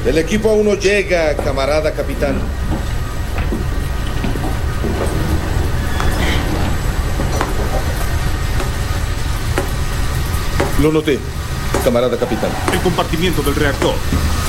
El equipo 1 llega, camarada capitán. Lo noté, camarada capitán. El compartimiento del reactor.